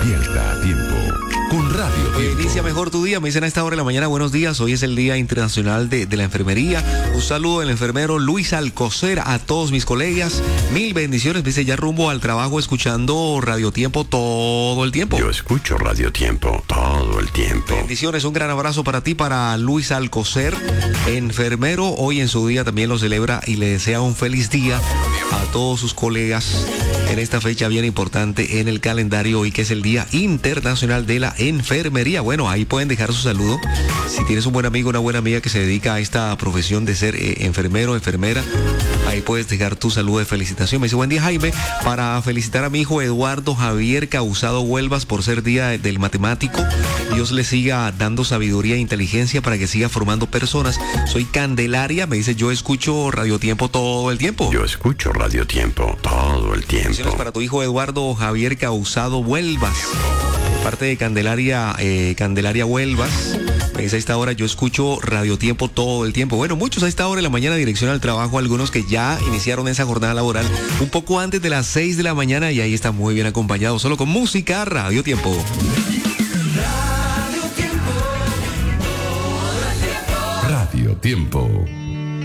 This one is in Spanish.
Despierta a tiempo con Radio Tiempo. Inicia mejor tu día, me dicen a esta hora de la mañana, buenos días, hoy es el Día Internacional de la Enfermería. Un saludo del enfermero Luis Alcocer a todos mis colegas, mil bendiciones, me dice ya rumbo al trabajo escuchando Radio Tiempo todo el tiempo. Yo escucho Radio Tiempo todo el tiempo. Bendiciones, un gran abrazo para ti, para Luis Alcocer, enfermero, hoy en su día también lo celebra y le desea un feliz día a todos sus colegas en esta fecha bien importante en el calendario hoy, que es el Día Internacional de la Enfermería. Bueno, ahí pueden dejar su saludo. Si tienes un buen amigo, una buena amiga que se dedica a esta profesión de ser enfermero o enfermera, ahí puedes dejar tu saludo de felicitación. Me dice, buen día, Jaime, para felicitar a mi hijo Eduardo Javier Causado Huelvas por ser Día del Matemático. Dios le siga dando sabiduría e inteligencia para que siga formando personas. Soy Candelaria, me dice, yo escucho Radio Tiempo todo el tiempo. Yo escucho Radio Tiempo todo el tiempo. Bendiciones para tu hijo Eduardo Javier Causado Huelvas. De parte de Candelaria, Candelaria Huelvas. Me dice a esta hora, yo escucho Radio Tiempo todo el tiempo. Bueno, muchos a esta hora de la mañana dirección al trabajo, algunos que ya iniciaron esa jornada laboral un poco antes de las 6 de la mañana y ahí está muy bien acompañado, solo con música, Radio Tiempo. Radio Tiempo.